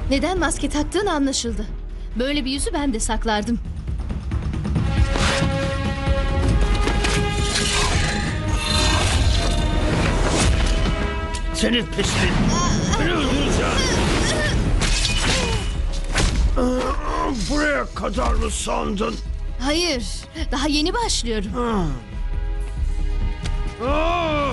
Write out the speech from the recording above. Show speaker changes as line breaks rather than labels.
Neden maske taktığın anlaşıldı. Böyle bir yüzü ben de saklardım.
Senin pislik. Beni öldüreceğim. Buraya kadar mı sandın?
Hayır, daha yeni başlıyorum.
Ah!